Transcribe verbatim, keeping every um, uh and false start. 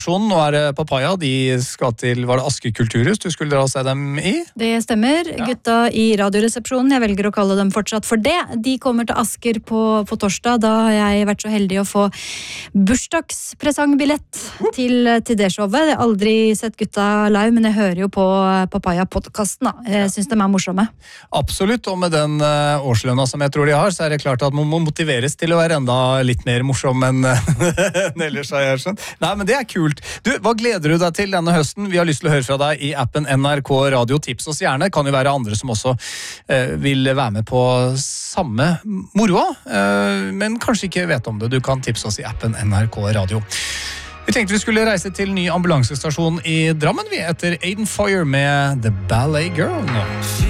Nå er det Papaya, de skal til, var det Asker Kulturhus du skulle dra og se dem i? Det stemmer, ja. Gutta i radioresepsjonen, jeg velger å kalle dem fortsatt for det. De kommer til Asker på, på torsdag, da har jeg vært så heldig å få bursdagspresangbillett til, til det showet. Jeg har aldri sett gutta live, men jeg hører jo på Papaya-podcasten da. Jeg synes de er morsomme. Absolutt, og med den uh, årslønna som jeg tror de har, så er det klart at man må motiveres til å være enda litt mer morsom enn ellers har jeg skjønt. Nei, men det er kult. Du, hva gleder du deg til denne høsten? Vi har lyst til å høre fra deg i appen N R K Radio. Tips oss gjerne. Kan jo være andre som også eh, vil være med på samme moroa, eh, men kanskje ikke vet om det. Du kan tipse oss i appen N R K Radio. Vi tenkte vi skulle reise til ny ambulansestasjon i Drammen, vi, etter Aiden Foyer med The Ballet Girl nå.